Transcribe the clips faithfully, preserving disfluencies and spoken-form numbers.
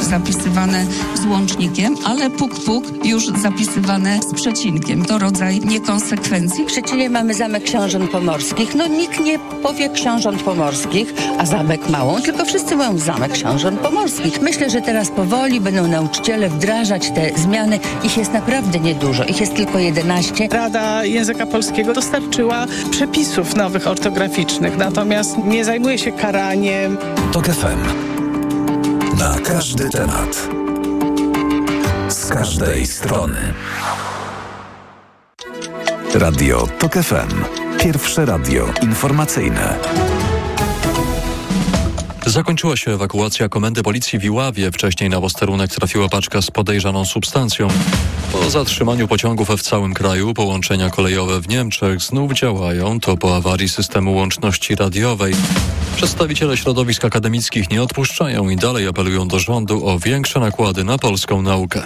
zapisywane z łącznikiem, ale puk-puk już zapisywane z przecinkiem. To rodzaj niekonsekwencji. W Szczecinie mamy Zamek Książąt Pomorskich. No nikt nie powie Książąt Pomorskich, a Zamek Małą, tylko wszyscy mówią Zamek Książąt Pomorskich. Myślę, że teraz powoli będą nauczyciele wdrażać te zmiany. Ich jest naprawdę niedużo. Ich jest tylko jedenaście. Rada Języka Polskiego dostarczyła przepisów nowych ortograficznych, natomiast nie zajmuje się karaniem. TOK F M. Na każdy temat. Z każdej strony. Radio TOK F M. Pierwsze radio informacyjne. Zakończyła się ewakuacja komendy policji w Iławie. Wcześniej na posterunek trafiła paczka z podejrzaną substancją. Po zatrzymaniu pociągów w całym kraju połączenia kolejowe w Niemczech znów działają. To po awarii systemu łączności radiowej. Przedstawiciele środowisk akademickich nie odpuszczają i dalej apelują do rządu o większe nakłady na polską naukę.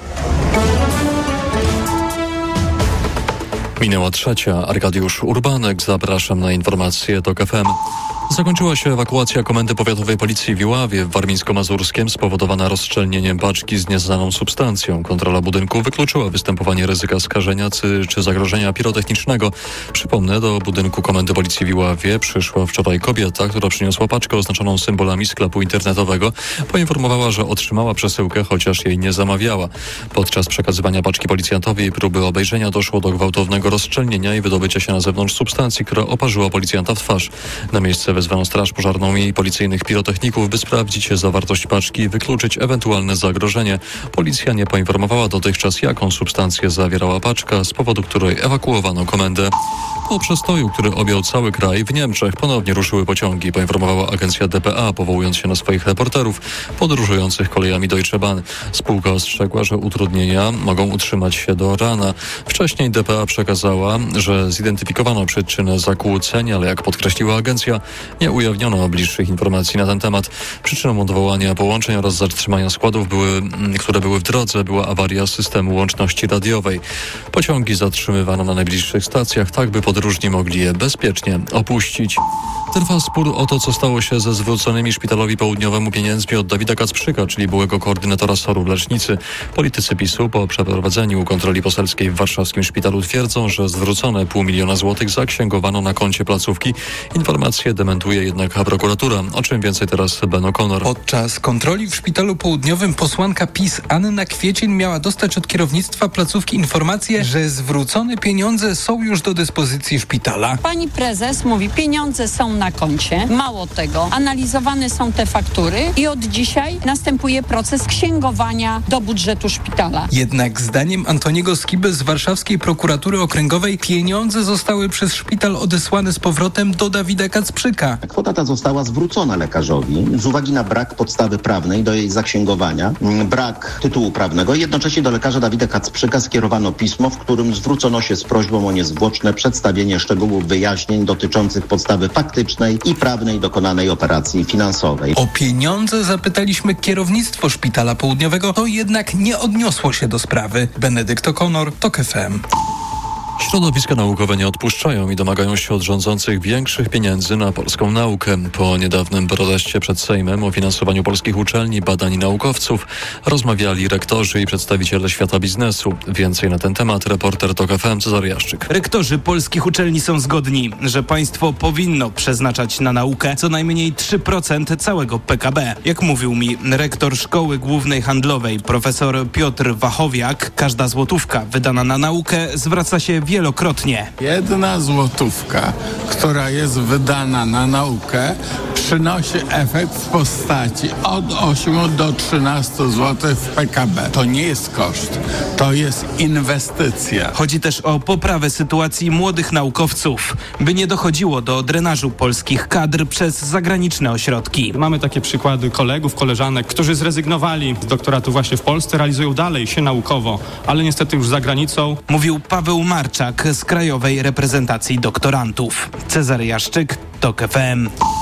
Minęła trzecia. Arkadiusz Urbanek. Zapraszam na informacje TOK F M. Zakończyła się ewakuacja Komendy Powiatowej Policji w Iławie w Warmińsko-Mazurskiem spowodowana rozszczelnieniem paczki z nieznaną substancją. Kontrola budynku wykluczyła występowanie ryzyka skażenia czy zagrożenia pirotechnicznego. Przypomnę, do budynku Komendy Policji w Iławie przyszła wczoraj kobieta, która przyniosła paczkę oznaczoną symbolami sklepu internetowego. Poinformowała, że otrzymała przesyłkę, chociaż jej nie zamawiała. Podczas przekazywania paczki policjantowi i próby obejrzenia doszło do gwałtownego rozszczelnienia i wydobycia się na zewnątrz substancji, która oparzyła policjanta w twarz. Na miejsce wezwano straż pożarną i policyjnych pirotechników, by sprawdzić zawartość paczki i wykluczyć ewentualne zagrożenie. Policja nie poinformowała dotychczas, jaką substancję zawierała paczka, z powodu której ewakuowano komendę. Po przestoju, który objął cały kraj, w Niemczech ponownie ruszyły pociągi, poinformowała agencja D P A, powołując się na swoich reporterów podróżujących kolejami Deutsche Bahn. Spółka ostrzegła, że utrudnienia mogą utrzymać się do rana. Wcześniej D P A przekazała, że zidentyfikowano przyczynę zakłóceń, ale jak podkreśliła agencja, nie ujawniono bliższych informacji na ten temat. Przyczyną odwołania połączeń oraz zatrzymania składów, były, które były w drodze, była awaria systemu łączności radiowej. Pociągi zatrzymywano na najbliższych stacjach, tak by podróżni mogli je bezpiecznie opuścić. Trwa spór o to, co stało się ze zwróconymi Szpitalowi Południowemu pieniędzmi od Dawida Kacprzyka, czyli byłego koordynatora S O R-u w Lecznicy. Politycy PiS-u po przeprowadzeniu kontroli poselskiej w warszawskim szpitalu twierdzą, że zwrócone pół miliona złotych zaksięgowano na koncie placówki. Informacje dementuje jednak prokuratura. O czym więcej teraz Ben O'Connor. Podczas kontroli w Szpitalu Południowym posłanka PiS Anna Kwiecień miała dostać od kierownictwa placówki informację, że zwrócone pieniądze są już do dyspozycji szpitala. Pani prezes mówi, pieniądze są na koncie. Mało tego, analizowane są te faktury i od dzisiaj następuje proces księgowania do budżetu szpitala. Jednak zdaniem Antoniego Skiby z warszawskiej prokuratury okręgowej pieniądze zostały przez szpital odesłane z powrotem do Dawida Kacprzyka. Kwota ta została zwrócona lekarzowi z uwagi na brak podstawy prawnej do jej zaksięgowania, brak tytułu prawnego. Jednocześnie do lekarza Dawida Kacprzyka skierowano pismo, w którym zwrócono się z prośbą o niezwłoczne przedstawienie szczegółów wyjaśnień dotyczących podstawy faktycznej i prawnej dokonanej operacji finansowej. O pieniądze zapytaliśmy kierownictwo Szpitala Południowego, to jednak nie odniosło się do sprawy. Benedykt O'Connor, TOK F M. Środowiska naukowe nie odpuszczają i domagają się od rządzących większych pieniędzy na polską naukę. Po niedawnym proteście przed Sejmem o finansowaniu polskich uczelni, badań i naukowców rozmawiali rektorzy i przedstawiciele świata biznesu. Więcej na ten temat reporter TOK F M Cezary Jaszczyk. Rektorzy polskich uczelni są zgodni, że państwo powinno przeznaczać na naukę co najmniej trzy procent całego P K B. Jak mówił mi rektor Szkoły Głównej Handlowej profesor Piotr Wachowiak, każda złotówka wydana na naukę zwraca się wielokrotnie. Jedna złotówka, która jest wydana na naukę, przynosi efekt w postaci od ośmiu do trzynastu złotych w P K B. To nie jest koszt, to jest inwestycja. Chodzi też o poprawę sytuacji młodych naukowców, by nie dochodziło do drenażu polskich kadr przez zagraniczne ośrodki. Mamy takie przykłady kolegów, koleżanek, którzy zrezygnowali z doktoratu właśnie w Polsce, realizują dalej się naukowo, ale niestety już za granicą. Mówił Paweł Marczak z Krajowej Reprezentacji Doktorantów. Cezary Jaszczyk, TOK F M.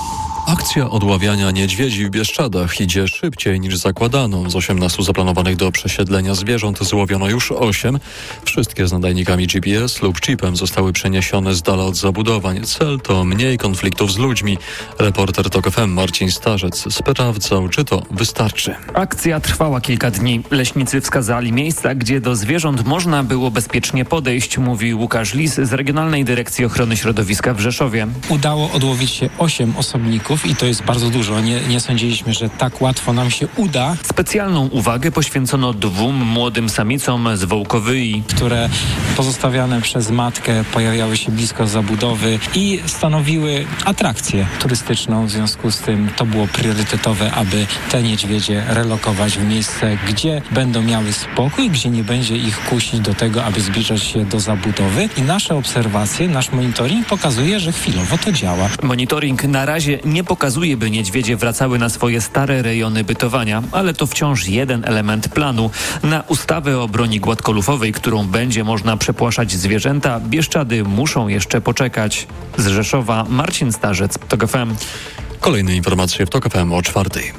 Akcja odławiania niedźwiedzi w Bieszczadach idzie szybciej niż zakładano. Z osiemnastu zaplanowanych do przesiedlenia zwierząt złowiono już osiem. Wszystkie z nadajnikami G P S lub chipem zostały przeniesione z dala od zabudowań. Cel to mniej konfliktów z ludźmi. Reporter TOK F M Marcin Starzec sprawdzał, czy to wystarczy. Akcja trwała kilka dni. Leśnicy wskazali miejsca, gdzie do zwierząt można było bezpiecznie podejść, mówi Łukasz Lis z Regionalnej Dyrekcji Ochrony Środowiska w Rzeszowie. Udało odłowić się osiem osobników i to jest bardzo dużo. Nie, nie sądziliśmy, że tak łatwo nam się uda. Specjalną uwagę poświęcono dwóm młodym samicom z Wołkowyi, które pozostawiane przez matkę pojawiały się blisko zabudowy i stanowiły atrakcję turystyczną. W związku z tym to było priorytetowe, aby te niedźwiedzie relokować w miejsce, gdzie będą miały spokój, gdzie nie będzie ich kusić do tego, aby zbliżać się do zabudowy. I nasze obserwacje, nasz monitoring pokazuje, że chwilowo to działa. Monitoring na razie nie pokazuje, by niedźwiedzie wracały na swoje stare rejony bytowania, ale to wciąż jeden element planu. Na ustawę o broni gładkolufowej, którą będzie można przepłaszać zwierzęta, Bieszczady muszą jeszcze poczekać. Z Rzeszowa Marcin Starzec, TOK F M. Kolejne informacje w TOK F M o czwartej.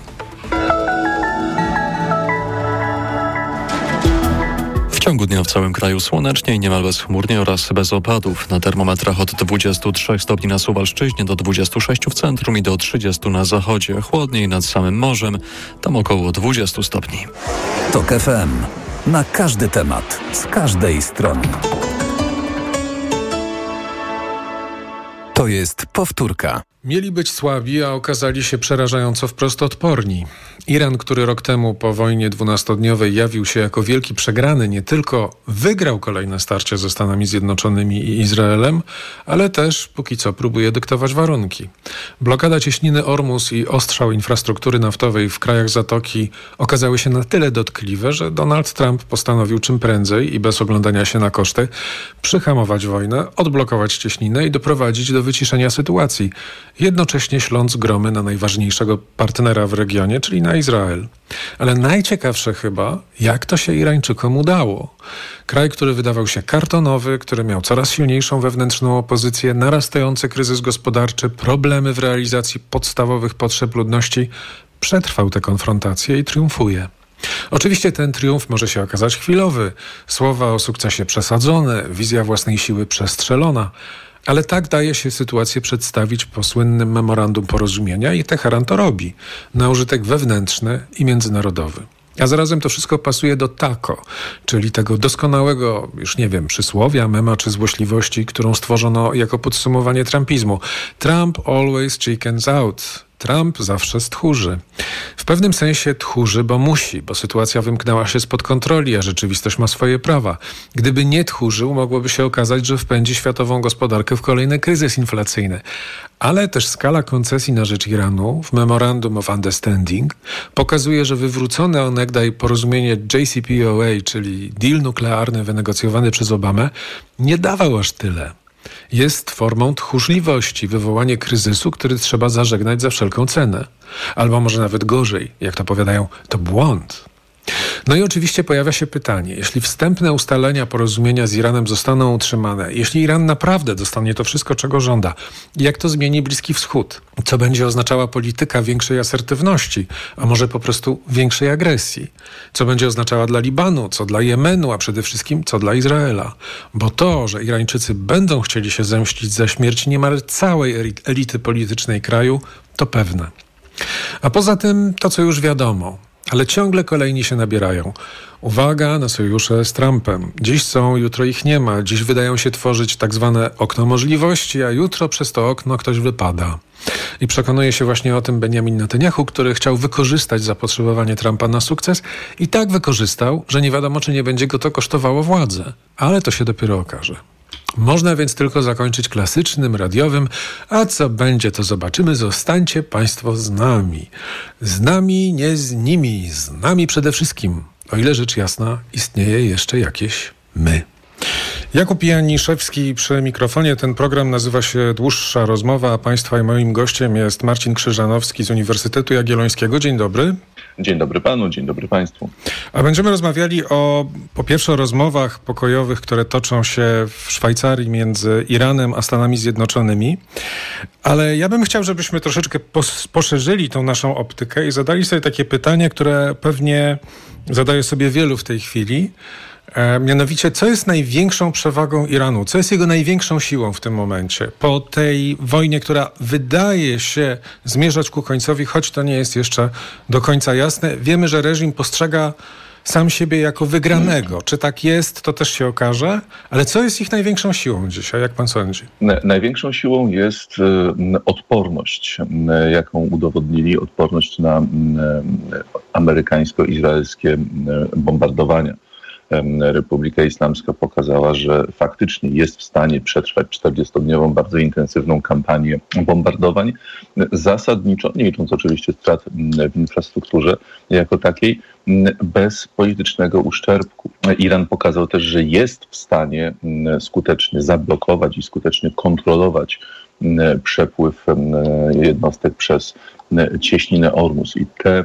W ciągu dnia w całym kraju słonecznie i niemal bezchmurnie oraz bez opadów. Na termometrach od dwudziestu trzech stopni na Suwalszczyźnie do dwudziestu sześciu w centrum i do trzydziestu na zachodzie. Chłodniej nad samym morzem, tam około dwudziestu stopni. TOK F M. Na każdy temat, z każdej strony. To jest powtórka. Mieli być słabi, a okazali się przerażająco wprost odporni. Iran, który rok temu po wojnie dwunastodniowej jawił się jako wielki przegrany, nie tylko wygrał kolejne starcie ze Stanami Zjednoczonymi i Izraelem, ale też póki co próbuje dyktować warunki. Blokada cieśniny Ormus i ostrzał infrastruktury naftowej w krajach Zatoki okazały się na tyle dotkliwe, że Donald Trump postanowił czym prędzej i bez oglądania się na koszty przyhamować wojnę, odblokować cieśninę i doprowadzić do wyciszenia sytuacji, jednocześnie śląc gromy na najważniejszego partnera w regionie, czyli na Izrael. Ale najciekawsze chyba, jak to się Irańczykom udało. Kraj, który wydawał się kartonowy, który miał coraz silniejszą wewnętrzną opozycję, narastający kryzys gospodarczy, problemy w realizacji podstawowych potrzeb ludności, przetrwał tę konfrontację i triumfuje. Oczywiście ten triumf może się okazać chwilowy, słowa o sukcesie przesadzone, wizja własnej siły przestrzelona, ale tak daje się sytuację przedstawić po słynnym memorandum porozumienia i Teheran to robi, na użytek wewnętrzny i międzynarodowy. A zarazem to wszystko pasuje do tako, czyli tego doskonałego, już nie wiem, przysłowia, mema czy złośliwości, którą stworzono jako podsumowanie trumpizmu. Trump always chickens out. Trump zawsze stchórzy. W pewnym sensie tchórzy, bo musi, bo sytuacja wymknęła się spod kontroli, a rzeczywistość ma swoje prawa. Gdyby nie tchórzył, mogłoby się okazać, że wpędzi światową gospodarkę w kolejny kryzys inflacyjny. Ale też skala koncesji na rzecz Iranu w Memorandum of Understanding pokazuje, że wywrócone onegdaj porozumienie J C P O A, czyli deal nuklearny wynegocjowany przez Obamę, nie dawał aż tyle. Jest formą tchórzliwości, wywołanie kryzysu, który trzeba zażegnać za wszelką cenę. Albo może nawet gorzej, jak to powiadają, to błąd. No i oczywiście pojawia się pytanie, jeśli wstępne ustalenia porozumienia z Iranem zostaną utrzymane, jeśli Iran naprawdę dostanie to wszystko, czego żąda, jak to zmieni Bliski Wschód? Co będzie oznaczała polityka większej asertywności, a może po prostu większej agresji? Co będzie oznaczała dla Libanu, co dla Jemenu, a przede wszystkim co dla Izraela? Bo to, że Irańczycy będą chcieli się zemścić za śmierć niemal całej elity politycznej kraju, to pewne. A poza tym to, co już wiadomo, ale ciągle kolejni się nabierają. Uwaga na sojusze z Trumpem. Dziś są, jutro ich nie ma. Dziś wydają się tworzyć tak zwane okno możliwości, a jutro przez to okno ktoś wypada. I przekonuje się właśnie o tym Benjamin Netanyahu, który chciał wykorzystać zapotrzebowanie Trumpa na sukces i tak wykorzystał, że nie wiadomo, czy nie będzie go to kosztowało władzę. Ale to się dopiero okaże. Można więc tylko zakończyć klasycznym, radiowym, a co będzie, to zobaczymy. Zostańcie Państwo z nami. Z nami, nie z nimi. Z nami przede wszystkim. O ile rzecz jasna, istnieje jeszcze jakieś my. Jakub Janiszewski przy mikrofonie. Ten program nazywa się Dłuższa Rozmowa, a Państwa i moim gościem jest Marcin Krzyżanowski z Uniwersytetu Jagiellońskiego. Dzień dobry. Dzień dobry panu, dzień dobry państwu. A będziemy rozmawiali o, po pierwsze o rozmowach pokojowych, które toczą się w Szwajcarii między Iranem a Stanami Zjednoczonymi, ale ja bym chciał, żebyśmy troszeczkę pos- poszerzyli tą naszą optykę i zadali sobie takie pytanie, które pewnie zadaje sobie wielu w tej chwili. E, mianowicie, co jest największą przewagą Iranu? Co jest jego największą siłą w tym momencie? Po tej wojnie, która wydaje się zmierzać ku końcowi, choć to nie jest jeszcze do końca jasne. Wiemy, że reżim postrzega sam siebie jako wygranego. Czy tak jest, to też się okaże. Ale co jest ich największą siłą dzisiaj, jak pan sądzi? Największą siłą jest odporność, jaką udowodnili, odporność na amerykańsko-izraelskie bombardowania. Republika Islamska pokazała, że faktycznie jest w stanie przetrwać czterdziestodniową, bardzo intensywną kampanię bombardowań. Zasadniczo, nie licząc oczywiście strat w infrastrukturze jako takiej, bez politycznego uszczerbku. Iran pokazał też, że jest w stanie skutecznie zablokować i skutecznie kontrolować przepływ jednostek przez cieśninę Ormus. I te,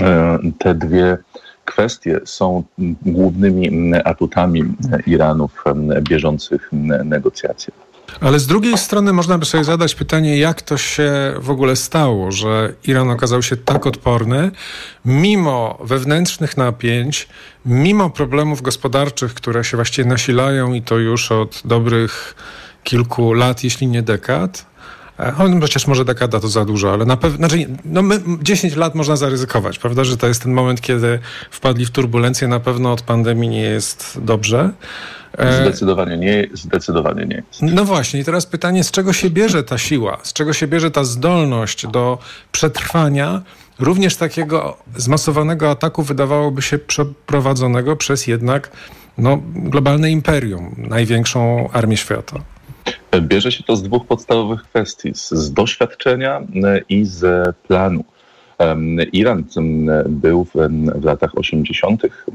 te dwie kwestie są głównymi atutami Iranu w bieżących negocjacjach. Ale z drugiej strony można by sobie zadać pytanie, jak to się w ogóle stało, że Iran okazał się tak odporny, mimo wewnętrznych napięć, mimo problemów gospodarczych, które się właściwie nasilają i to już od dobrych kilku lat, jeśli nie dekad. On przecież może dekada to za dużo, ale na pewno, znaczy, no my, dziesięć lat można zaryzykować, prawda, że to jest ten moment, kiedy wpadli w turbulencję, na pewno od pandemii nie jest dobrze. Zdecydowanie nie, zdecydowanie nie jest. No właśnie, i teraz pytanie, z czego się bierze ta siła, z czego się bierze ta zdolność do przetrwania również takiego zmasowanego ataku, wydawałoby się przeprowadzonego przez jednak no, globalne imperium, największą armię świata. Bierze się to z dwóch podstawowych kwestii, z doświadczenia i z planu. Iran był w, w latach osiemdziesiątych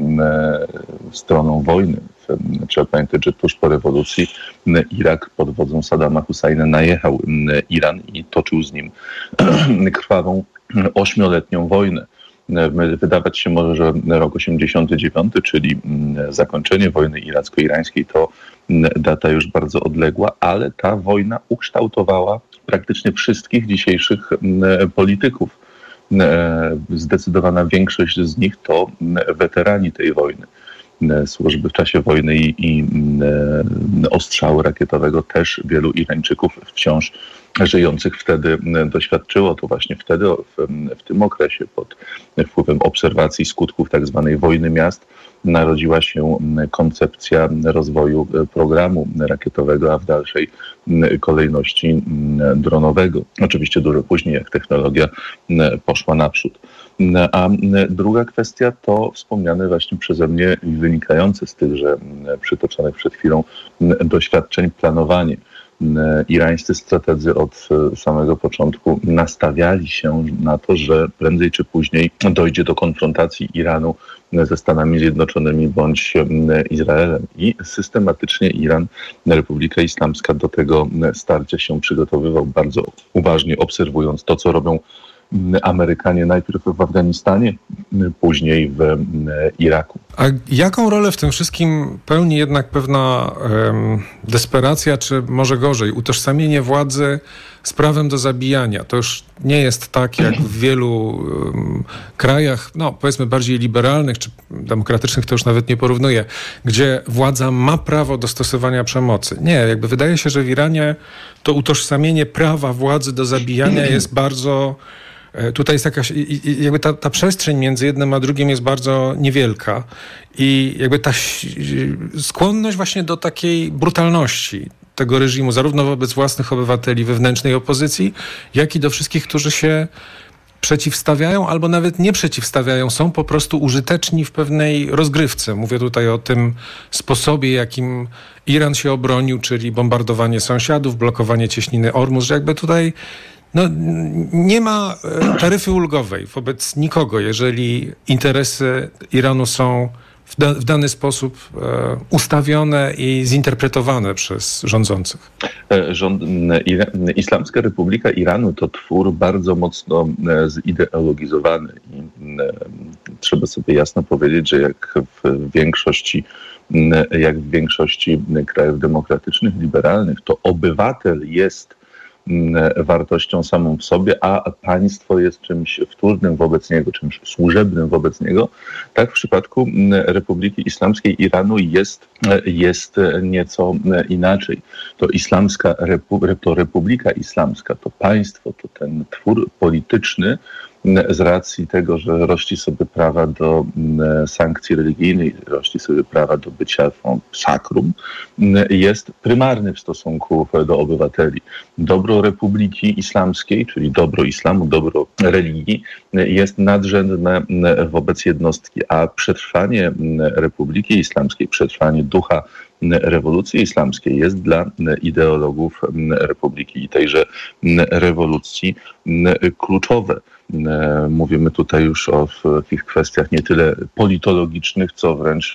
stroną wojny. Trzeba pamiętać, że tuż po rewolucji Irak pod wodzą Saddama Husajna najechał Iran i toczył z nim krwawą ośmioletnią wojnę. Wydawać się może, że rok osiemdziesiąty dziewiąty, czyli zakończenie wojny iracko-irańskiej, to data już bardzo odległa, ale ta wojna ukształtowała praktycznie wszystkich dzisiejszych polityków. Zdecydowana większość z nich to weterani tej wojny. Służby w czasie wojny i, i ostrzału rakietowego też wielu Irańczyków wciąż żyjących wtedy doświadczyło. To właśnie wtedy, w, w tym okresie, pod wpływem obserwacji skutków tak zwanej wojny miast, narodziła się koncepcja rozwoju programu rakietowego, a w dalszej kolejności dronowego. Oczywiście dużo później, jak technologia poszła naprzód. A druga kwestia to wspomniane właśnie przeze mnie i wynikające z tychże przytoczonych przed chwilą doświadczeń planowanie. Irańscy strategzy od samego początku nastawiali się na to, że prędzej czy później dojdzie do konfrontacji Iranu ze Stanami Zjednoczonymi bądź Izraelem. I systematycznie Iran, Republika Islamska do tego starcia się przygotowywał, bardzo uważnie obserwując to, co robią Amerykanie najpierw w Afganistanie, później w Iraku. A jaką rolę w tym wszystkim pełni jednak pewna um, desperacja, czy może gorzej, utożsamienie władzy z prawem do zabijania? To już nie jest tak, jak w wielu um, krajach, no powiedzmy bardziej liberalnych czy demokratycznych, to już nawet nie porównuję, gdzie władza ma prawo do stosowania przemocy. Nie, jakby wydaje się, że w Iranie to utożsamienie prawa władzy do zabijania jest bardzo... Tutaj jest jakaś, jakby ta, ta przestrzeń między jednym a drugim jest bardzo niewielka i jakby ta skłonność właśnie do takiej brutalności tego reżimu, zarówno wobec własnych obywateli wewnętrznej opozycji, jak i do wszystkich, którzy się przeciwstawiają albo nawet nie przeciwstawiają, są po prostu użyteczni w pewnej rozgrywce. Mówię tutaj o tym sposobie, jakim Iran się obronił, czyli bombardowanie sąsiadów, blokowanie cieśniny Ormus, że jakby tutaj no, nie ma taryfy ulgowej wobec nikogo, jeżeli interesy Iranu są w, da, w dany sposób e, ustawione i zinterpretowane przez rządzących? Rząd, Islamska Republika Iranu to twór bardzo mocno zideologizowany i trzeba sobie jasno powiedzieć, że jak w większości jak w większości krajów demokratycznych, liberalnych, to obywatel jest wartością samą w sobie, a państwo jest czymś wtórnym wobec niego, czymś służebnym wobec niego. Tak w przypadku Republiki Islamskiej Iranu jest, jest nieco inaczej. To islamska to Republika Islamska, to państwo, to ten twór polityczny z racji tego, że rości sobie prawa do sankcji religijnej, rości sobie prawa do bycia sakrum, jest prymarny w stosunku do obywateli. Dobro Republiki Islamskiej, czyli dobro islamu, dobro religii jest nadrzędne wobec jednostki, a przetrwanie Republiki Islamskiej, przetrwanie ducha rewolucji islamskiej jest dla ideologów Republiki i tejże rewolucji kluczowe. Mówimy tutaj już o tych kwestiach nie tyle politologicznych, co wręcz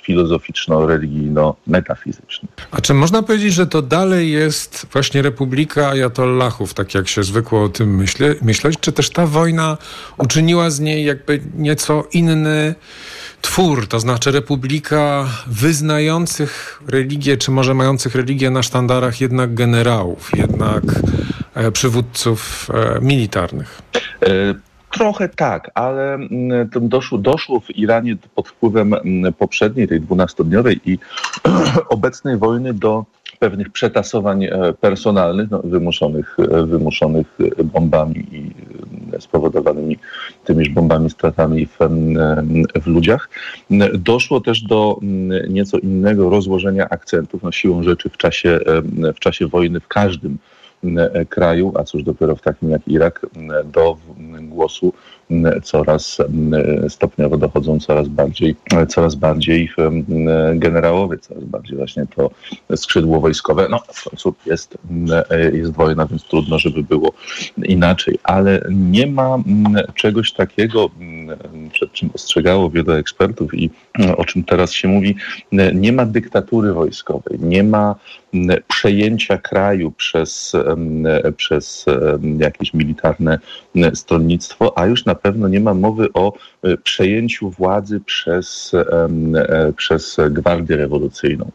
filozoficzno-religijno-metafizycznych. A czy można powiedzieć, że to dalej jest właśnie Republika Ajatollahów, tak jak się zwykło o tym myśli, myśleć, czy też ta wojna uczyniła z niej jakby nieco inny twór, to znaczy republika wyznających religię, czy może mających religię na sztandarach jednak generałów, jednak e, przywódców e, militarnych? Trochę tak, ale doszło, doszło w Iranie pod wpływem poprzedniej, tej dwunastodniowej i obecnej wojny do pewnych przetasowań personalnych, no, wymuszonych, wymuszonych bombami i spowodowanymi tymiż bombami stratami w, w ludziach. Doszło też do nieco innego rozłożenia akcentów, no, siłą rzeczy w czasie, w czasie wojny w każdym kraju, a cóż dopiero w takim jak Irak, do głosu coraz stopniowo dochodzą coraz bardziej, coraz bardziej generałowie, coraz bardziej właśnie to skrzydło wojskowe. No w końcu jest, jest wojna, więc trudno, żeby było inaczej, ale nie ma czegoś takiego, przed czym ostrzegało wielu ekspertów i o czym teraz się mówi, nie ma dyktatury wojskowej, nie ma przejęcia kraju przez, przez jakieś militarne stronnictwo, a już na pewno nie ma mowy o przejęciu władzy przez, przez Gwardię Rewolucyjną.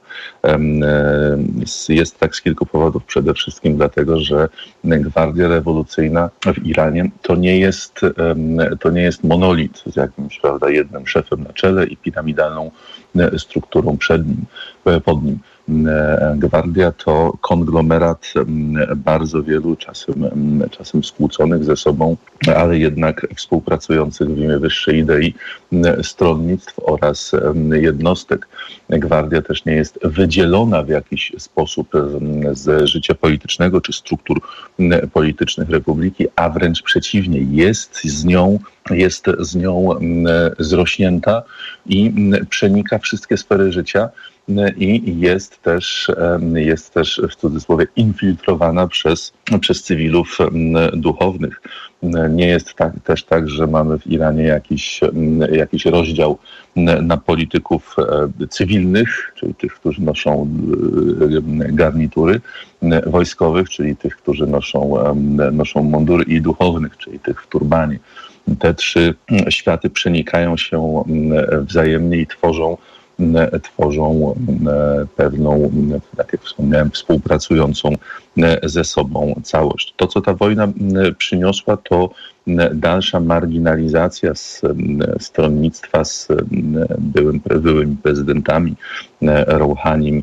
Jest tak z kilku powodów. Przede wszystkim dlatego, że Gwardia Rewolucyjna w Iranie to nie jest, to nie jest monolit z jakimś, prawda, jednym szefem na czele i piramidalną strukturą przed nim, pod nim. Gwardia to konglomerat bardzo wielu, czasem, czasem skłóconych ze sobą, ale jednak współpracujących w imię wyższej idei stronnictw oraz jednostek. Gwardia też nie jest wydzielona w jakiś sposób z życia politycznego czy struktur politycznych Republiki, a wręcz przeciwnie, jest z nią, jest z nią zrośnięta i przenika wszystkie sfery życia. I jest też, jest też w cudzysłowie infiltrowana przez, przez cywilów duchownych. Nie jest tak, też tak, że mamy w Iranie jakiś, jakiś rozdział na polityków cywilnych, czyli tych, którzy noszą garnitury, wojskowych, czyli tych, którzy noszą, noszą mundury, i duchownych, czyli tych w turbanie. Te trzy światy przenikają się wzajemnie i tworzą tworzą pewną, tak jak wspomniałem, współpracującą ze sobą całość. To, co ta wojna przyniosła, to dalsza marginalizacja z stronnictwa z byłym, byłymi prezydentami Rouhanim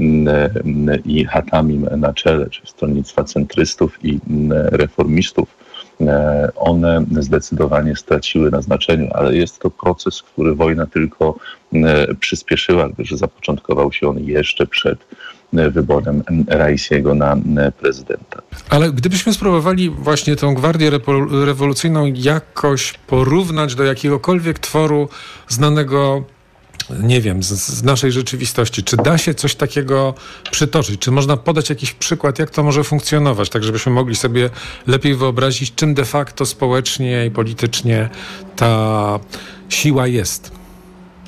i Hatamim na czele, czy stronnictwa centrystów i reformistów. One zdecydowanie straciły na znaczeniu, ale jest to proces, który wojna tylko przyspieszyła, gdyż zapoczątkował się on jeszcze przed wyborem Raisiego na prezydenta. Ale gdybyśmy spróbowali właśnie tą Gwardię Rewolucyjną jakoś porównać do jakiegokolwiek tworu znanego, nie wiem, z, z naszej rzeczywistości, czy da się coś takiego przytoczyć? Czy można podać jakiś przykład, jak to może funkcjonować, tak żebyśmy mogli sobie lepiej wyobrazić, czym de facto społecznie i politycznie ta siła jest?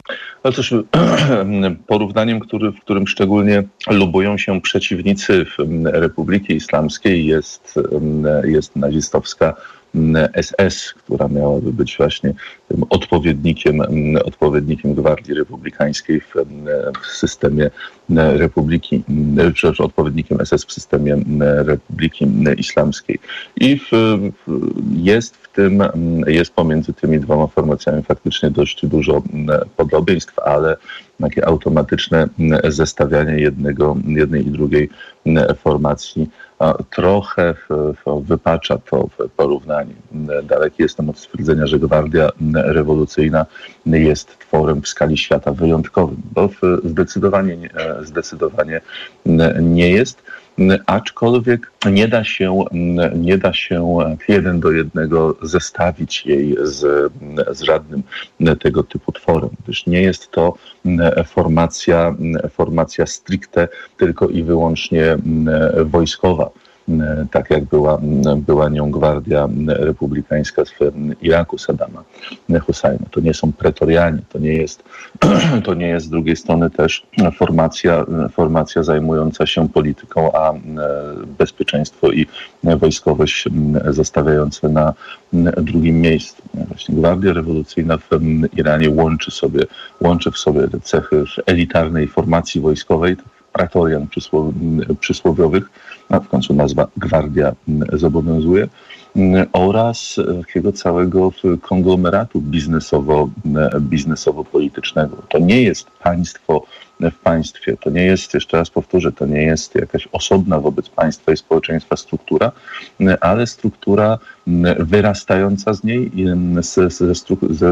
No cóż, porównaniem, który, w którym szczególnie lubują się przeciwnicy Republiki Islamskiej jest, jest nazistowska S S, która miałaby być właśnie tym odpowiednikiem, odpowiednikiem Gwardii Republikańskiej w, w systemie Republiki, czy odpowiednikiem S S w systemie Republiki Islamskiej. I w, jest w tym, jest pomiędzy tymi dwoma formacjami faktycznie dość dużo podobieństw, ale takie automatyczne zestawianie jednego, jednej i drugiej formacji trochę wypacza to porównanie. Daleki jestem od stwierdzenia, że Gwardia Rewolucyjna jest tworem w skali świata wyjątkowym, bo zdecydowanie, zdecydowanie nie jest. Aczkolwiek nie da się, nie da się jeden do jednego zestawić jej z, z żadnym tego typu tworem, gdyż nie jest to formacja, formacja stricte tylko i wyłącznie wojskowa, tak jak była, była nią Gwardia Republikańska w Iraku Saddama Husajna. To nie są pretorianie, to nie jest, to nie jest z drugiej strony też formacja, formacja zajmująca się polityką, a bezpieczeństwo i wojskowość zostawiające na drugim miejscu. Właśnie Gwardia Rewolucyjna w Iranie łączy sobie, łączy w sobie te cechy elitarnej formacji wojskowej, pretorian przysłowiowych, a w końcu nazwa Gwardia zobowiązuje, oraz takiego całego konglomeratu biznesowo, biznesowo-politycznego. To nie jest państwo w państwie, to nie jest, jeszcze raz powtórzę, to nie jest jakaś osobna wobec państwa i społeczeństwa struktura, ale struktura wyrastająca z niej, ze, ze, ze,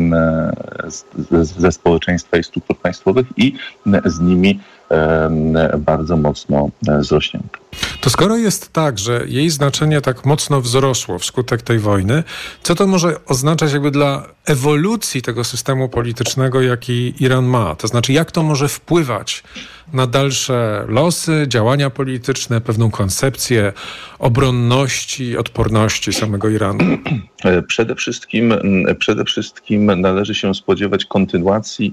ze, ze społeczeństwa i struktur państwowych i z nimi bardzo mocno zrośnięta. To skoro jest tak, że jej znaczenie tak mocno wzrosło wskutek tej wojny, co to może oznaczać jakby dla ewolucji tego systemu politycznego, jaki Iran ma? To znaczy, jak to może wpływać na dalsze losy, działania polityczne, pewną koncepcję obronności, odporności samego Iranu? Przede wszystkim, przede wszystkim należy się spodziewać kontynuacji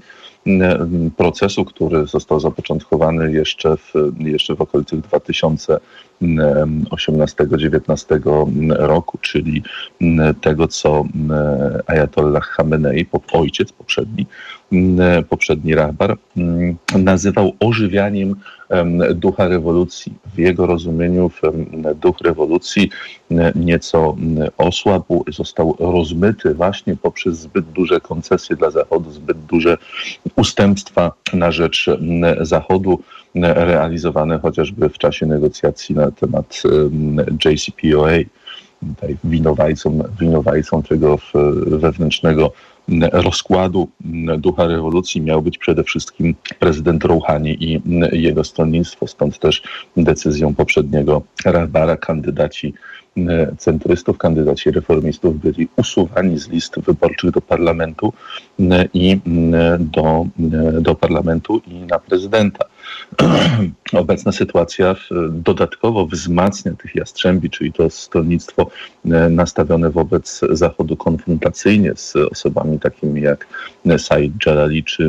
procesu, który został zapoczątkowany jeszcze w, jeszcze w okolicach dwa tysiące osiemnastego dziewiętnastego roku, czyli tego, co Ajatollah Chamenei, ojciec poprzedni, poprzedni rahbar, nazywał ożywianiem ducha rewolucji. W jego rozumieniu duch rewolucji nieco osłabł, został rozmyty właśnie poprzez zbyt duże koncesje dla Zachodu, zbyt duże ustępstwa na rzecz Zachodu, realizowane chociażby w czasie negocjacji na temat J C P O A. Tutaj winowajcą, winowajcą tego wewnętrznego rozkładu ducha rewolucji miał być przede wszystkim prezydent Rouhani i jego stronnictwo. Stąd też decyzją poprzedniego rahbara kandydaci centrystów, kandydaci reformistów byli usuwani z list wyborczych do parlamentu i do, do parlamentu i na prezydenta. Obecna sytuacja dodatkowo wzmacnia tych jastrzębi, czyli to stronnictwo nastawione wobec Zachodu konfrontacyjnie z osobami takimi jak Said Jalali czy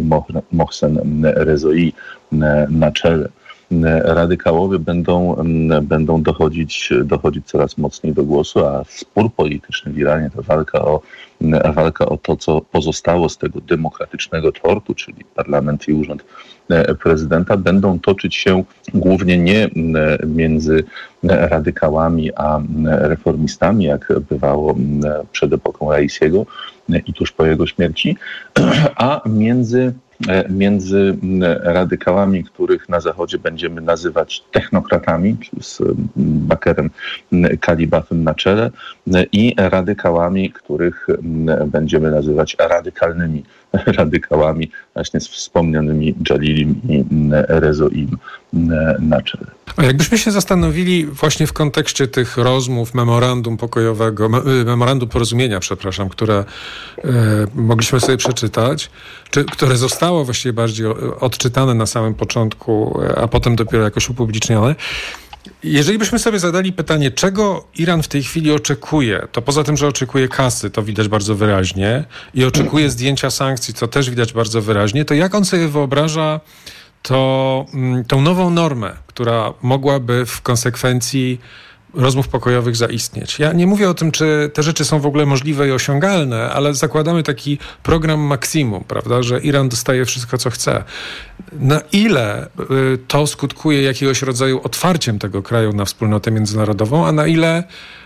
Mohsen Rezoi na czele. Radykałowie będą, będą dochodzić, dochodzić coraz mocniej do głosu, a spór polityczny w Iranie, to walka o, walka o to, co pozostało z tego demokratycznego tortu, czyli parlament i urząd prezydenta, będą toczyć się głównie nie między radykałami a reformistami, jak bywało przed epoką Raisiego i tuż po jego śmierci, a między między radykałami, których na Zachodzie będziemy nazywać technokratami, czyli z Bakerem Kalibafem na czele, i radykałami, których będziemy nazywać radykalnymi radykałami, właśnie z wspomnianymi Jalilim i Rezoim na czele. A jakbyśmy się zastanowili właśnie w kontekście tych rozmów, memorandum pokojowego, memorandum porozumienia, przepraszam, które e, mogliśmy sobie przeczytać, czy, które zostało właściwie bardziej odczytane na samym początku, a potem dopiero jakoś upublicznione. Jeżeli byśmy sobie zadali pytanie, czego Iran w tej chwili oczekuje, to poza tym, że oczekuje kasy, to widać bardzo wyraźnie, i oczekuje zdjęcia sankcji, co też widać bardzo wyraźnie, to jak on sobie wyobraża to, tą nową normę, która mogłaby w konsekwencji rozmów pokojowych zaistnieć. Ja nie mówię o tym, czy te rzeczy są w ogóle możliwe i osiągalne, ale zakładamy taki program maksimum, prawda, że Iran dostaje wszystko, co chce. Na ile to skutkuje jakiegoś rodzaju otwarciem tego kraju na wspólnotę międzynarodową, a na ile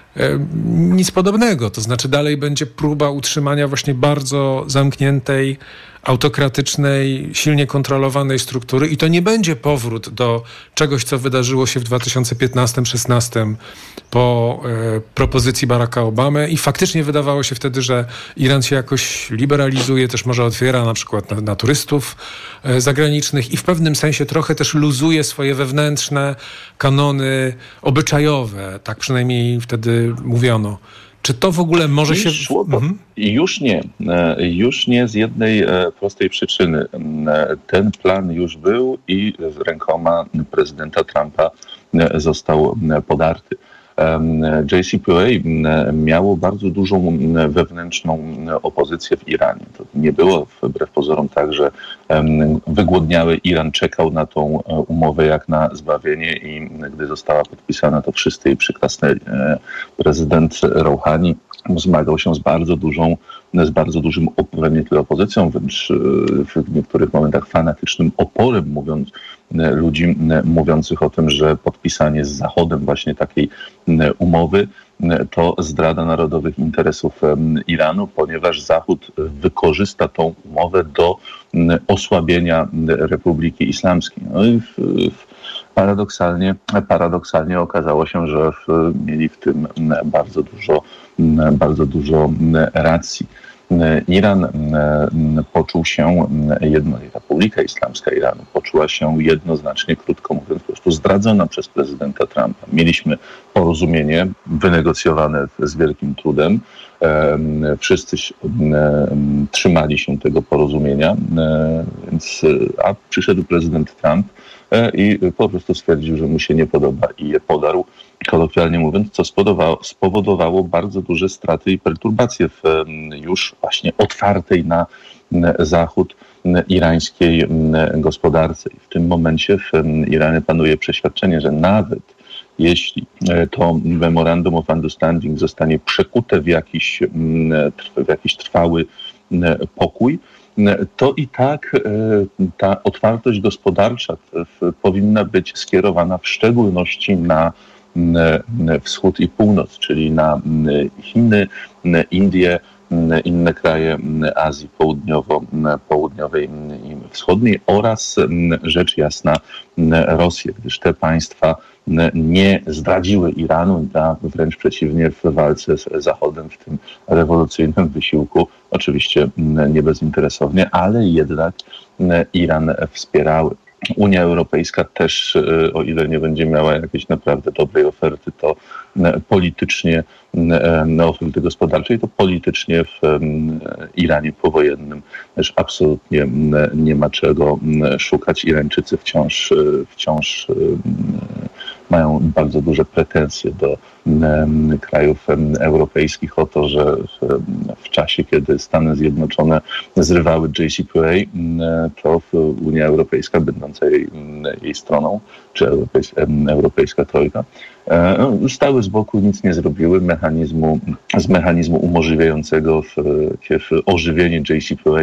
nic podobnego. To znaczy dalej będzie próba utrzymania właśnie bardzo zamkniętej, autokratycznej, silnie kontrolowanej struktury i to nie będzie powrót do czegoś, co wydarzyło się w dwa tysiące piętnastym szesnastym po e, propozycji Baracka Obamy i faktycznie wydawało się wtedy, że Iran się jakoś liberalizuje, też może otwiera na przykład na, na turystów e, zagranicznych i w pewnym sensie trochę też luzuje swoje wewnętrzne kanony obyczajowe. Tak przynajmniej wtedy mówiono. Czy to w ogóle może się... Szło to? Mhm. Już nie. Już nie z jednej prostej przyczyny. Ten plan już był i rękoma prezydenta Trumpa został podarty. J C P O miało bardzo dużą wewnętrzną opozycję w Iranie. To nie było wbrew pozorom tak, że wygłodniały Iran czekał na tą umowę jak na zbawienie i gdy została podpisana, to wszyscy jej przyklasnęli. Prezydent Rouhani zmagał się z bardzo dużą, z bardzo dużym, nie tyle opozycją, wręcz w niektórych momentach fanatycznym oporem, mówiąc, ludzi mówiących o tym, że podpisanie z Zachodem właśnie takiej umowy to zdrada narodowych interesów Iranu, ponieważ Zachód wykorzysta tą umowę do osłabienia Republiki Islamskiej. No i w, w Paradoksalnie, paradoksalnie okazało się, że w, mieli w tym bardzo dużo, bardzo dużo racji. Iran poczuł się, jedno, Republika Islamska Iranu poczuła się jednoznacznie, krótko mówiąc, po prostu zdradzona przez prezydenta Trumpa. Mieliśmy porozumienie wynegocjowane z wielkim trudem. Wszyscy trzymali się tego porozumienia, więc, a przyszedł prezydent Trump i po prostu stwierdził, że mu się nie podoba i je podarł, kolokwialnie mówiąc, co spowodowało, spowodowało bardzo duże straty i perturbacje w już właśnie otwartej na Zachód irańskiej gospodarce. I w tym momencie w Iranie panuje przeświadczenie, że nawet jeśli to Memorandum of Understanding zostanie przekute w jakiś, w jakiś trwały pokój, to i tak ta otwartość gospodarcza powinna być skierowana w szczególności na wschód i północ, czyli na Chiny, Indie, inne kraje Azji Południowo, Południowej i Wschodniej oraz rzecz jasna Rosję, gdyż te państwa nie zdradziły Iranu, a wręcz przeciwnie w walce z Zachodem w tym rewolucyjnym wysiłku, oczywiście nie bezinteresownie, ale jednak Iran wspierały. Unia Europejska też, o ile nie będzie miała jakiejś naprawdę dobrej oferty, to politycznie, oferty gospodarczej, to politycznie w Iranie powojennym też absolutnie nie ma czego szukać. Irańczycy wciąż, wciąż mają bardzo duże pretensje do krajów europejskich o to, że w czasie, kiedy Stany Zjednoczone zrywały J C P O, to Unia Europejska, będąca jej, jej stroną, czy Europejska, Europejska Trojka, stały z boku, nic nie zrobiły. Mechanizmu, z mechanizmu umożliwiającego w, w ożywienie J C P O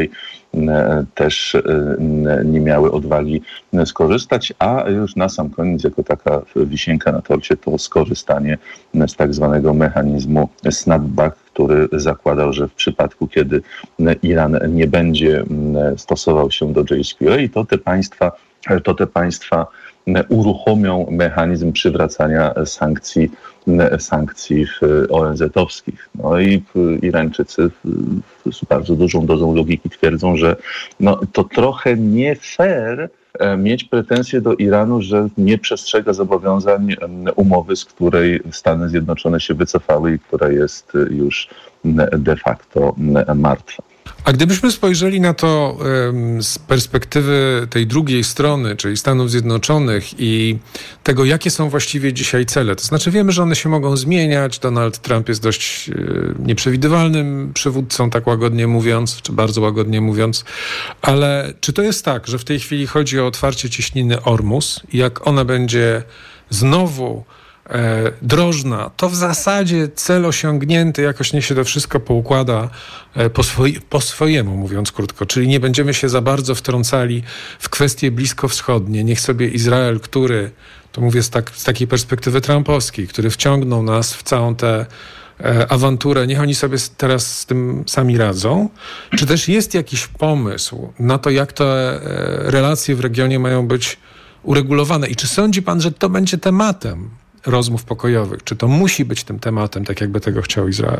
też nie miały odwagi skorzystać, a już na sam koniec, jako taka wisienka na torcie, to skorzystanie z tak zwanego mechanizmu snapback, który zakładał, że w przypadku, kiedy Iran nie będzie stosował się do J C P O, to te państwa, to te państwa uruchomią mechanizm przywracania sankcji, sankcji O N Z-owskich. No i Irańczycy z bardzo dużą dozą logiki twierdzą, że no, to trochę nie fair mieć pretensje do Iranu, że nie przestrzega zobowiązań umowy, z której Stany Zjednoczone się wycofały i która jest już de facto martwa. A gdybyśmy spojrzeli na to um, z perspektywy tej drugiej strony, czyli Stanów Zjednoczonych i tego, jakie są właściwie dzisiaj cele, to znaczy wiemy, że one się mogą zmieniać. Donald Trump jest dość y, nieprzewidywalnym przywódcą, tak łagodnie mówiąc, czy bardzo łagodnie mówiąc, ale czy to jest tak, że w tej chwili chodzi o otwarcie cieśniny Ormus i jak ona będzie znowu E, drożna, to w zasadzie cel osiągnięty, jakoś niech się to wszystko poukłada e, po, swoi, po swojemu, mówiąc krótko, czyli nie będziemy się za bardzo wtrącali w kwestie bliskowschodnie. Niech sobie Izrael, który, to mówię z, tak, z takiej perspektywy trumpowskiej, który wciągnął nas w całą tę e, awanturę, niech oni sobie teraz z tym sami radzą. Czy też jest jakiś pomysł na to, jak te e, relacje w regionie mają być uregulowane i czy sądzi pan, że to będzie tematem rozmów pokojowych? Czy to musi być tym tematem, tak jakby tego chciał Izrael?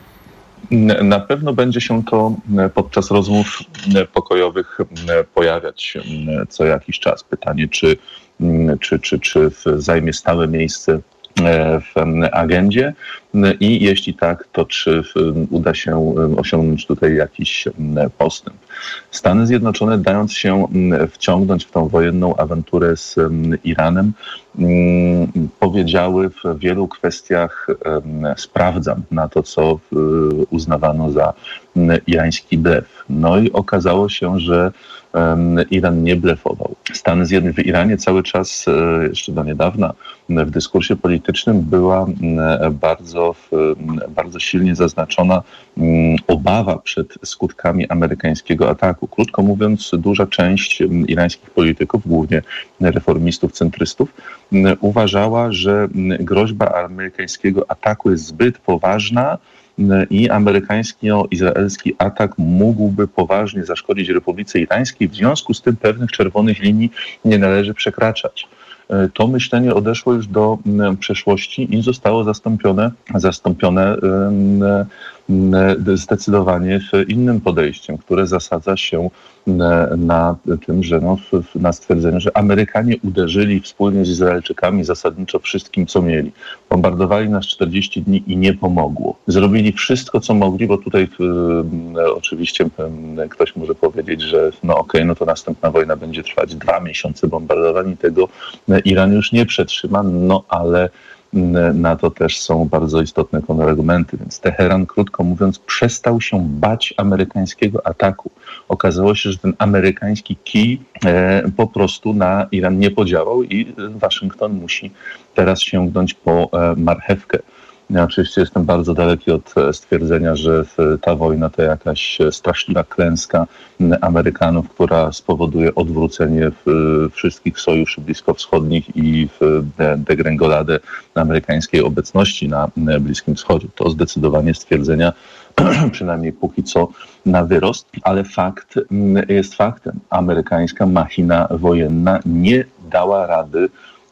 Na pewno będzie się to podczas rozmów pokojowych pojawiać co jakiś czas. Pytanie, czy, czy, czy, czy zajmie stałe miejsce w agendzie i jeśli tak, to czy uda się osiągnąć tutaj jakiś postęp. Stany Zjednoczone, dając się wciągnąć w tą wojenną awanturę z Iranem, powiedziały w wielu kwestiach sprawdzam na to, co uznawano za irański blef. No i okazało się, że Iran nie blefował. Stany Zjednoczone w Iranie cały czas, jeszcze do niedawna, w dyskursie politycznym była bardzo, bardzo silnie zaznaczona obawa przed skutkami amerykańskiego ataku. Krótko mówiąc, duża część irańskich polityków, głównie reformistów, centrystów, uważała, że groźba amerykańskiego ataku jest zbyt poważna i amerykańsko-izraelski atak mógłby poważnie zaszkodzić Republice Irańskiej. W związku z tym pewnych czerwonych linii nie należy przekraczać. To myślenie odeszło już do przeszłości i zostało zastąpione, zastąpione zdecydowanie innym podejściem, które zasadza się na tym, że no, na stwierdzeniu, że Amerykanie uderzyli wspólnie z Izraelczykami zasadniczo wszystkim, co mieli. Bombardowali nas czterdzieści dni i nie pomogło. Zrobili wszystko, co mogli, bo tutaj e, oczywiście e, ktoś może powiedzieć, że no okej, okay, no to następna wojna będzie trwać dwa miesiące bombardowań i tego Iran już nie przetrzyma, no ale na to też są bardzo istotne kontrargumenty. Więc Teheran, krótko mówiąc, przestał się bać amerykańskiego ataku. Okazało się, że ten amerykański kij e, po prostu na Iran nie podziałał i Waszyngton musi teraz sięgnąć po e, marchewkę. Ja oczywiście jestem bardzo daleki od stwierdzenia, że ta wojna to jakaś straszliwa klęska Amerykanów, która spowoduje odwrócenie wszystkich sojuszy bliskowschodnich i degrengoladę amerykańskiej obecności na Bliskim Wschodzie. To zdecydowanie stwierdzenia, przynajmniej póki co, na wyrost, ale fakt jest faktem. Amerykańska machina wojenna nie dała rady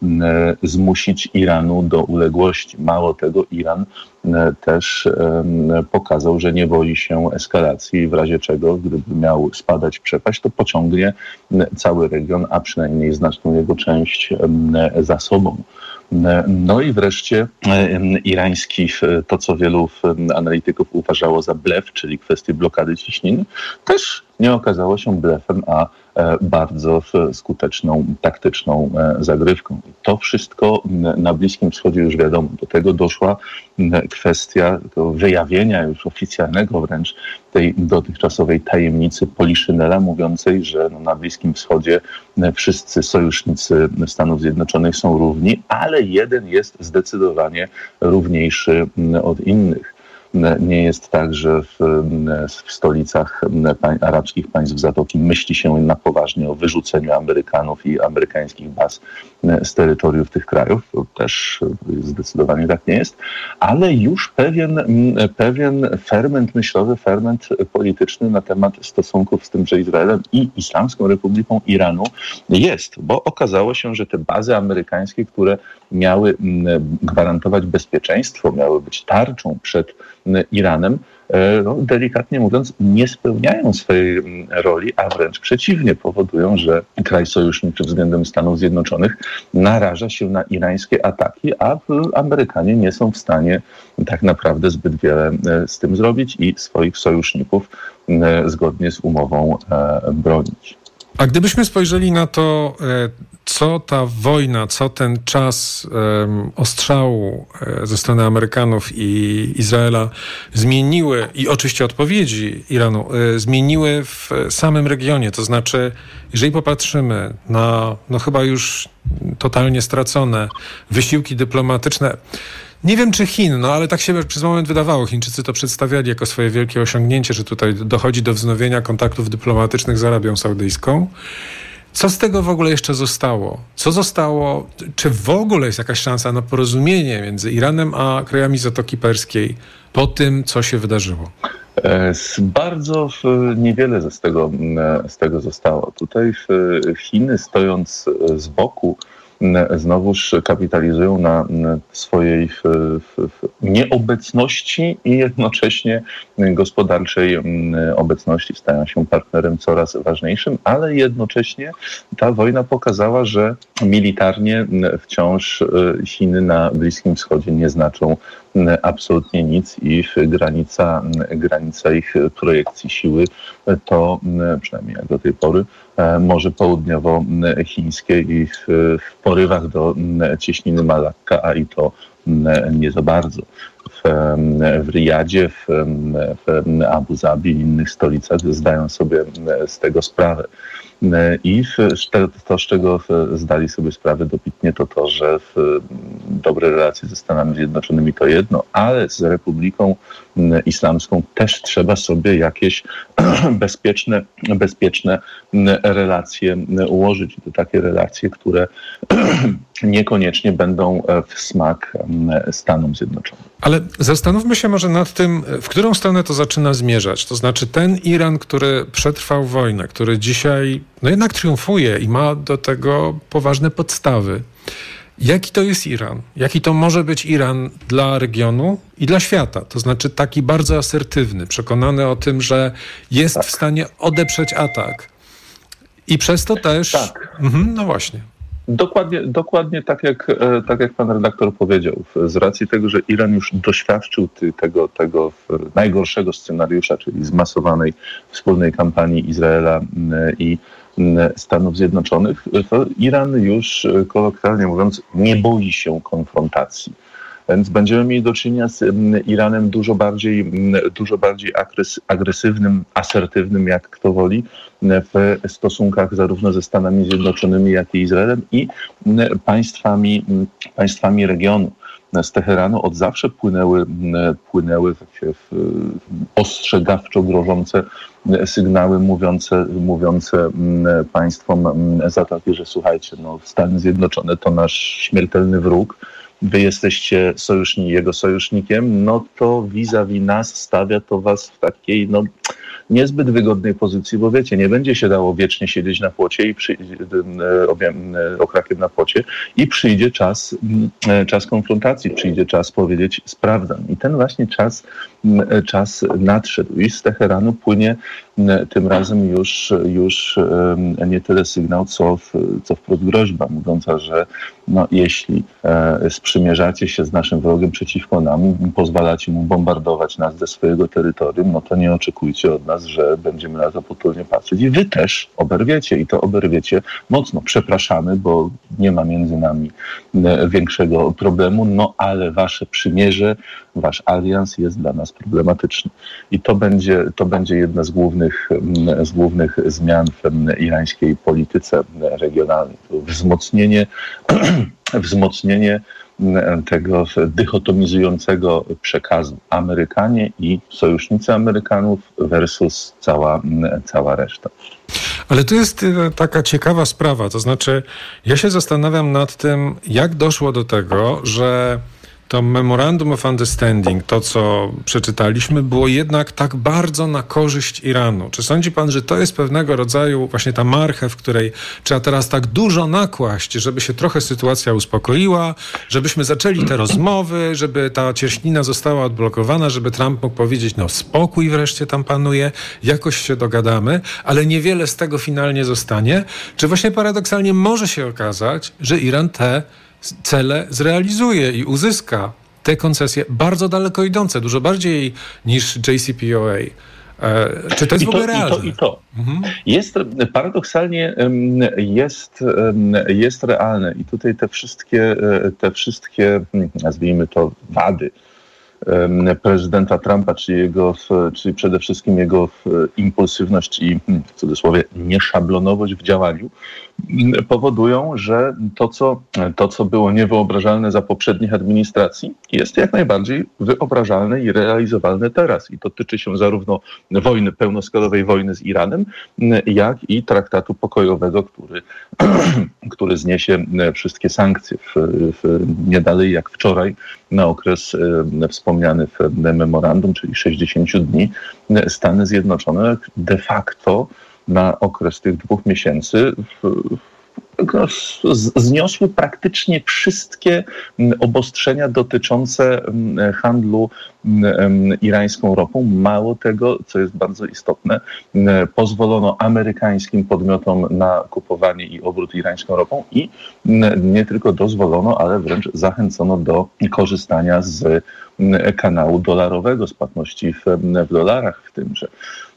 zmusić Iranu do uległości. Mało tego, Iran też pokazał, że nie boi się eskalacji i w razie czego, gdyby miał spadać przepaść, to pociągnie cały region, a przynajmniej znaczną jego część za sobą. No i wreszcie irański, to co wielu analityków uważało za blef, czyli kwestię blokady ciśniny, też nie okazało się blefem, a bardzo skuteczną, taktyczną zagrywką. To wszystko na Bliskim Wschodzie już wiadomo. Do tego doszła kwestia wyjawienia już oficjalnego wręcz tej dotychczasowej tajemnicy Poliszynela, mówiącej, że no na Bliskim Wschodzie wszyscy sojusznicy Stanów Zjednoczonych są równi, ale jeden jest zdecydowanie równiejszy od innych. Nie jest tak, że w, w stolicach pań, arabskich państw Zatoki myśli się na poważnie o wyrzuceniu Amerykanów i amerykańskich baz z terytoriów tych krajów. To też zdecydowanie tak nie jest. Ale już pewien, pewien ferment myślowy, ferment polityczny na temat stosunków z tymże Izraelem i Islamską Republiką Iranu jest. Bo okazało się, że te bazy amerykańskie, które miały gwarantować bezpieczeństwo, miały być tarczą przed Iranem, no, delikatnie mówiąc, nie spełniają swojej roli, a wręcz przeciwnie, powodują, że kraj sojuszniczy względem Stanów Zjednoczonych naraża się na irańskie ataki, a Amerykanie nie są w stanie tak naprawdę zbyt wiele z tym zrobić i swoich sojuszników zgodnie z umową bronić. A gdybyśmy spojrzeli na to, co ta wojna, co ten czas um, ostrzału ze strony Amerykanów i Izraela zmieniły, i oczywiście odpowiedzi Iranu, zmieniły w samym regionie. To znaczy, jeżeli popatrzymy na, no chyba już totalnie stracone wysiłki dyplomatyczne, nie wiem czy Chin, no ale tak się przez moment wydawało. Chińczycy to przedstawiali jako swoje wielkie osiągnięcie, że tutaj dochodzi do wznowienia kontaktów dyplomatycznych z Arabią Saudyjską. Co z tego w ogóle jeszcze zostało? Co zostało? Czy w ogóle jest jakaś szansa na porozumienie między Iranem a krajami Zatoki Perskiej po tym, co się wydarzyło? Bardzo niewiele z tego, z tego zostało. Tutaj Chiny, stojąc z boku, znowuż kapitalizują na swojej nieobecności i jednocześnie gospodarczej obecności, stają się partnerem coraz ważniejszym, ale jednocześnie ta wojna pokazała, że militarnie wciąż Chiny na Bliskim Wschodzie nie znaczą absolutnie nic i granica, granica ich projekcji siły to przynajmniej jak do tej pory Morze Południowochińskie i w, w porywach do cieśniny Malakka, a i to nie za bardzo. W, w Riyadzie, w, w Abu Zabi i innych stolicach zdają sobie z tego sprawę. I to, z czego zdali sobie sprawę dobitnie, to to, że dobre relacje ze Stanami Zjednoczonymi to jedno, ale z Republiką Islamską też trzeba sobie jakieś bezpieczne, bezpieczne relacje ułożyć. To takie relacje, które niekoniecznie będą w smak Stanom Zjednoczonym. Ale zastanówmy się może nad tym, w którą stronę to zaczyna zmierzać. To znaczy ten Iran, który przetrwał wojnę, który dzisiaj no jednak triumfuje i ma do tego poważne podstawy. Jaki to jest Iran? Jaki to może być Iran dla regionu i dla świata? To znaczy taki bardzo asertywny, przekonany o tym, że jest tak w stanie odeprzeć atak. I przez to też... Tak. Mhm, no właśnie. Dokładnie, dokładnie tak, jak, tak jak pan redaktor powiedział. Z racji tego, że Iran już doświadczył tego, tego najgorszego scenariusza, czyli zmasowanej wspólnej kampanii Izraela i Stanów Zjednoczonych, to Iran już, kolokwialnie mówiąc, nie boi się konfrontacji. Więc będziemy mieli do czynienia z Iranem dużo bardziej, dużo bardziej agresywnym, asertywnym, jak kto woli, w stosunkach zarówno ze Stanami Zjednoczonymi, jak i Izraelem i państwami, państwami regionu. Z Teheranu od zawsze płynęły, płynęły takie ostrzegawczo grożące sygnały mówiące, mówiące państwom Zatoki, że słuchajcie, no Stany Zjednoczone to nasz śmiertelny wróg, wy jesteście sojuszni, jego sojusznikiem, no to vis-a-vis nas stawia to was w takiej no niezbyt wygodnej pozycji, bo wiecie, nie będzie się dało wiecznie siedzieć na płocie i przy, okrakiem na płocie i przyjdzie czas, czas konfrontacji, przyjdzie czas powiedzieć sprawdzam. I ten właśnie czas, czas nadszedł i z Teheranu płynie tym razem już, już nie tyle sygnał, co, co wprost groźba, mówiąca, że no, jeśli sprzymierzacie się z naszym wrogiem przeciwko nam, pozwalacie mu bombardować nas ze swojego terytorium, no to nie oczekujcie od nas, że będziemy na to potulnie patrzeć. I wy też oberwiecie i to oberwiecie mocno. Przepraszamy, bo nie ma między nami większego problemu, no ale wasze przymierze, wasz alians jest dla nas problematyczny. I to będzie, to będzie jedna z głównych, z głównych zmian w irańskiej polityce regionalnej. Wzmocnienie, wzmocnienie tego dychotomizującego przekazu Amerykanie i sojusznicy Amerykanów versus cała, cała reszta. Ale tu jest taka ciekawa sprawa, to znaczy ja się zastanawiam nad tym, jak doszło do tego, że to Memorandum of Understanding, to co przeczytaliśmy, było jednak tak bardzo na korzyść Iranu. Czy sądzi pan, że to jest pewnego rodzaju właśnie ta marchew, w której trzeba teraz tak dużo nakłaść, żeby się trochę sytuacja uspokoiła, żebyśmy zaczęli te rozmowy, żeby ta cieśnina została odblokowana, żeby Trump mógł powiedzieć, no spokój wreszcie tam panuje, jakoś się dogadamy, ale niewiele z tego finalnie zostanie? Czy właśnie paradoksalnie może się okazać, że Iran te cele zrealizuje i uzyska te koncesje bardzo daleko idące, dużo bardziej niż J C P O A. Czy to jest I w ogóle to, realne? I to, i to. Mhm. Jest, paradoksalnie jest, jest realne i tutaj te wszystkie, te wszystkie, nazwijmy to, wady prezydenta Trumpa, czyli, jego, czyli przede wszystkim jego impulsywność i w cudzysłowie nieszablonowość w działaniu powodują, że to co, to, co było niewyobrażalne za poprzednich administracji, jest jak najbardziej wyobrażalne i realizowalne teraz. I to tyczy się zarówno wojny, pełnoskalowej wojny z Iranem, jak i traktatu pokojowego, który, który zniesie wszystkie sankcje. W, w, nie dalej jak wczoraj na okres wspomniany w memorandum, czyli sześćdziesiąt dni, Stany Zjednoczone de facto na okres tych dwóch miesięcy no, zniosły praktycznie wszystkie obostrzenia dotyczące handlu irańską ropą. Mało tego, co jest bardzo istotne, pozwolono amerykańskim podmiotom na kupowanie i obrót irańską ropą i nie tylko dozwolono, ale wręcz zachęcono do korzystania z kanału dolarowego, z płatności w, w dolarach w tymże.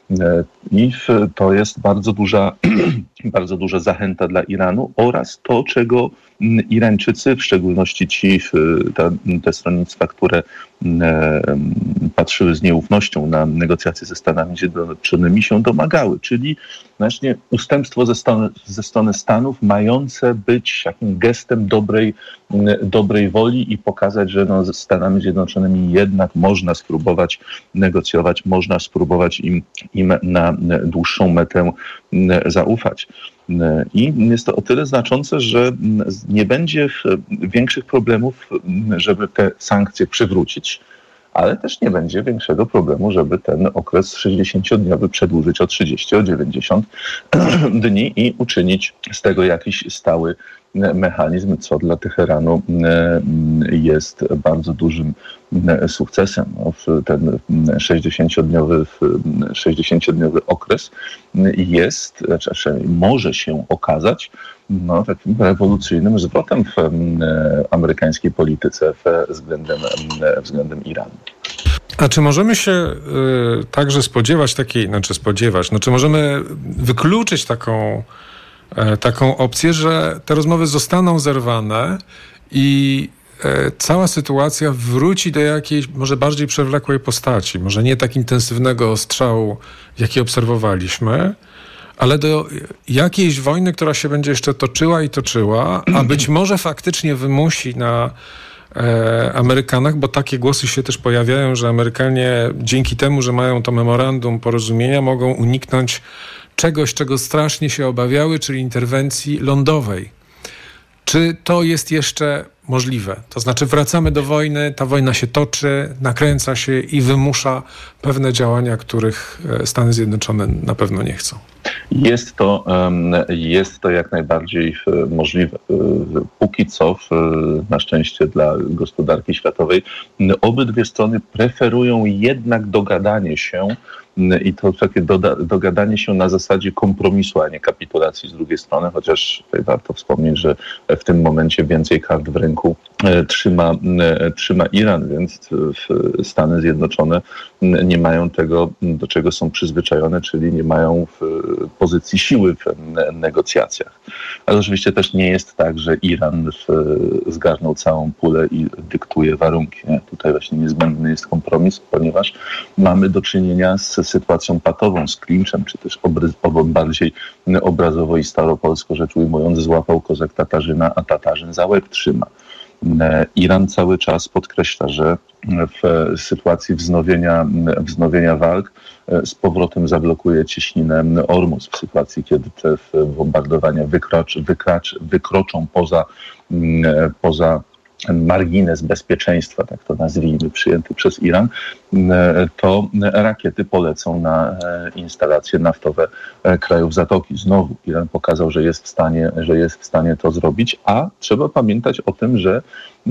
I to jest bardzo duża, bardzo duża zachęta dla Iranu oraz to, czego Irańczycy, w szczególności ci, te, te stronnictwa, które patrzyły z nieufnością na negocjacje ze Stanami Zjednoczonymi, się domagały, czyli właśnie ustępstwo ze strony, ze strony Stanów mające być takim gestem dobrej, dobrej woli i pokazać, że no, ze Stanami Zjednoczonymi jednak można spróbować negocjować, można spróbować im, im na dłuższą metę zaufać. I jest to o tyle znaczące, że nie będzie większych problemów, żeby te sankcje przywrócić, ale też nie będzie większego problemu, żeby ten okres sześćdziesięciodniowy przedłużyć o trzydzieści, o dziewięćdziesiąt dni i uczynić z tego jakiś stały mechanizm, co dla Teheranu jest bardzo dużym sukcesem. Ten sześćdziesięciodniowy, sześćdziesięciodniowy okres jest, znaczy może się okazać no, takim rewolucyjnym zwrotem w amerykańskiej polityce względem, względem Iranu. A czy możemy się y, także spodziewać takiej, znaczy spodziewać, no czy możemy wykluczyć taką taką opcję, że te rozmowy zostaną zerwane i cała sytuacja wróci do jakiejś może bardziej przewlekłej postaci, może nie tak intensywnego ostrzału, jaki obserwowaliśmy, ale do jakiejś wojny, która się będzie jeszcze toczyła i toczyła, a być może faktycznie wymusi na e, Amerykanach, bo takie głosy się też pojawiają, że Amerykanie dzięki temu, że mają to memorandum porozumienia, mogą uniknąć czegoś, czego strasznie się obawiały, czyli interwencji lądowej. Czy to jest jeszcze możliwe? To znaczy wracamy do wojny, ta wojna się toczy, nakręca się i wymusza pewne działania, których Stany Zjednoczone na pewno nie chcą. Jest to, jest to jak najbardziej możliwe. Póki co, na szczęście dla gospodarki światowej, obydwie strony preferują jednak dogadanie się i to takie doda- dogadanie się na zasadzie kompromisu, a nie kapitulacji z drugiej strony, chociaż tutaj warto wspomnieć, że w tym momencie więcej kart w ręku trzyma, trzyma Iran, więc Stany Zjednoczone nie mają tego, do czego są przyzwyczajone, czyli nie mają pozycji siły w negocjacjach. Ale oczywiście też nie jest tak, że Iran zgarnął całą pulę i dyktuje warunki. Tutaj właśnie niezbędny jest kompromis, ponieważ mamy do czynienia z sytuacją patową, z klinczem, czy też obry, bardziej obrazowo i staropolsko rzecz ujmując, złapał kozak Tatarzyna, a Tatarzyn za łeb trzyma. Iran cały czas podkreśla, że w sytuacji wznowienia, wznowienia walk z powrotem zablokuje cieśninę Ormus. W sytuacji, kiedy te bombardowania wykrocz, wykracz, wykroczą poza, poza margines bezpieczeństwa, tak to nazwijmy, przyjęty przez Iran, to rakiety polecą na instalacje naftowe krajów Zatoki. Znowu Iran pokazał, że jest w stanie, że jest w stanie to zrobić, a trzeba pamiętać o tym, że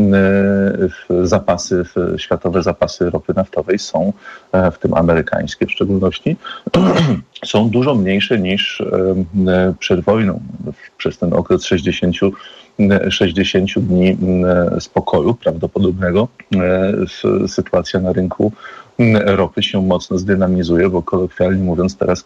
zapasy, światowe zapasy ropy naftowej są, w tym amerykańskie w szczególności, są dużo mniejsze niż przed wojną. Przez ten okres sześćdziesięciu dni spokoju prawdopodobnego sytuacja na rynku ropy się mocno zdynamizuje, bo kolokwialnie mówiąc teraz